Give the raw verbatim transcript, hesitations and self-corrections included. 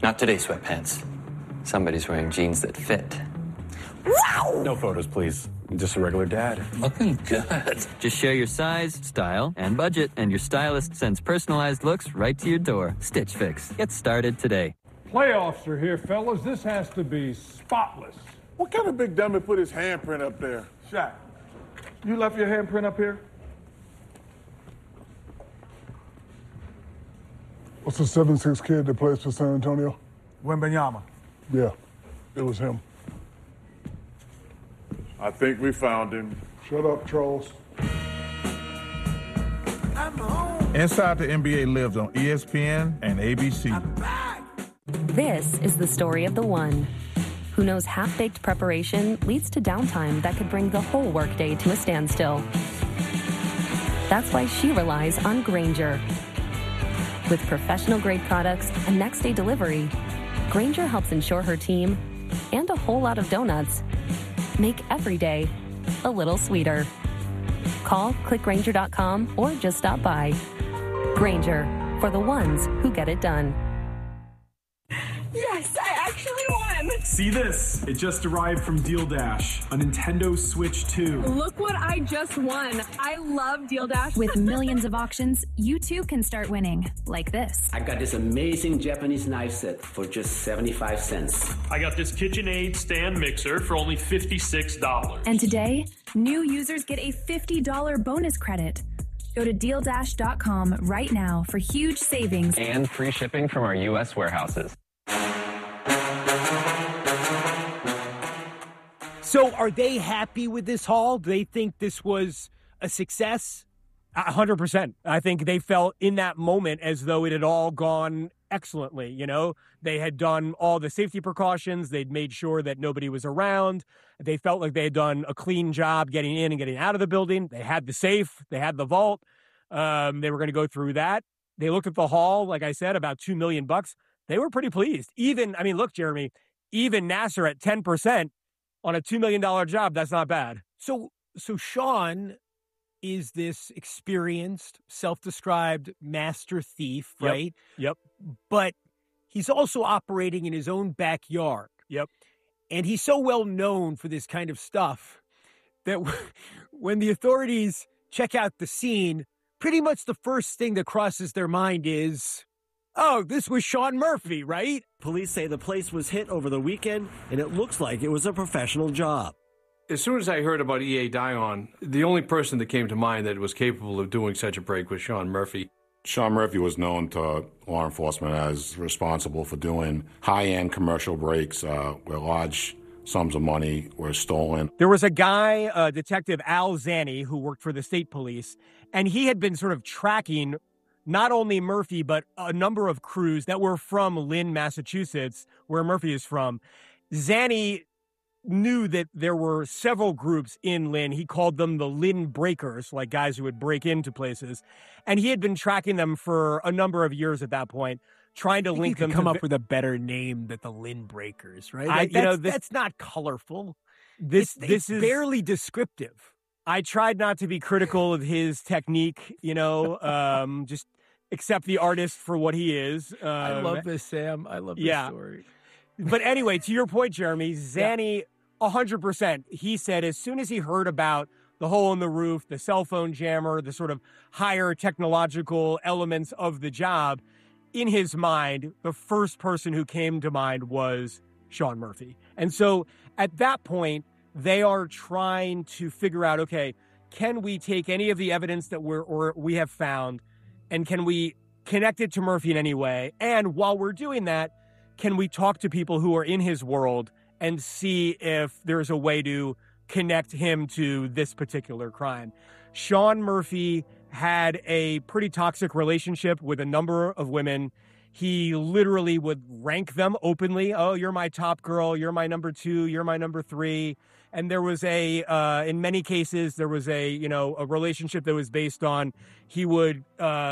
Not today, sweatpants. Somebody's wearing jeans that fit. Wow! No photos, please. I'm just a regular dad. Looking good. Just share your size, style, and budget, and your stylist sends personalized looks right to your door. Stitch Fix. Get started today. Playoffs are here, fellas. This has to be spotless. What kind of big dummy put his handprint up there? Shaq, you left your handprint up here? What's the seven six kid that plays for San Antonio? Wembanyama. Yeah, it was him. I think we found him. Shut up, Charles. Inside the N B A lives on E S P N and A B C. This is the story of the one who knows half-baked preparation leads to downtime that could bring the whole workday to a standstill. That's why she relies on Grainger. With professional-grade products and next-day delivery, Grainger helps ensure her team, and a whole lot of donuts, make every day a little sweeter. Call, click Grainger dot com, or just stop by. Grainger, for the ones who get it done. Yes, I actually won! See this? It just arrived from Deal Dash, a Nintendo Switch two. Look what I just won. I love Deal Dash. With millions of auctions, you too can start winning, like this. I got this amazing Japanese knife set for just seventy-five cents. I got this KitchenAid stand mixer for only fifty-six dollars. And today, new users get a fifty dollars bonus credit. Go to deal dash dot com right now for huge savings. And free shipping from our U S warehouses. So are they happy with this haul? Do they think this was a success? A hundred percent. I think they felt in that moment as though it had all gone excellently. You know, they had done all the safety precautions. They'd made sure that nobody was around. They felt like they had done a clean job getting in and getting out of the building. They had the safe. They had the vault. Um, they were going to go through that. They looked at the haul, like I said, about two million bucks. They were pretty pleased. Even, I mean, look, Jeremy, even Nasser at ten percent on a two million dollars job, that's not bad. So, so Sean is this experienced, self-described master thief, right? Yep. yep. But he's also operating in his own backyard. Yep. And he's so well known for this kind of stuff that when the authorities check out the scene, pretty much the first thing that crosses their mind is, oh, this was Sean Murphy, right? Police say the place was hit over the weekend, and it looks like it was a professional job. As soon as I heard about E A Dion, the only person that came to mind that was capable of doing such a break was Sean Murphy. Sean Murphy was known to law enforcement as responsible for doing high-end commercial breaks uh, where large sums of money were stolen. There was a guy, uh, Detective Al Zanni, who worked for the state police, and he had been sort of tracking not only Murphy, but a number of crews that were from Lynn, Massachusetts, where Murphy is from. Zanni knew that there were several groups in Lynn. He called them the Lynn Breakers, like guys who would break into places. And he had been tracking them for a number of years at that point, trying to I think link you them could come to up with a better name than the Lynn Breakers, right? I, Like, you that's, know, this, that's not colorful. This, it's, this it's is barely descriptive. I tried not to be critical of his technique, you know, um, just accept the artist for what he is. Um, I love this, Sam. I love this yeah. story. But anyway, to your point, Jeremy, Zanni, yeah. one hundred percent. He said as soon as he heard about the hole in the roof, the cell phone jammer, the sort of higher technological elements of the job, in his mind, the first person who came to mind was Sean Murphy. And so at that point, they are trying to figure out, okay, can we take any of the evidence that we're or we have found, and can we connect it to Murphy in any way? And while we're doing that, can we talk to people who are in his world and see if there's a way to connect him to this particular crime? Sean Murphy had a pretty toxic relationship with a number of women. He literally would rank them openly. Oh, you're my top girl. You're my number two. You're my number three. And there was a, uh, in many cases, there was a, you know, a relationship that was based on he would, uh,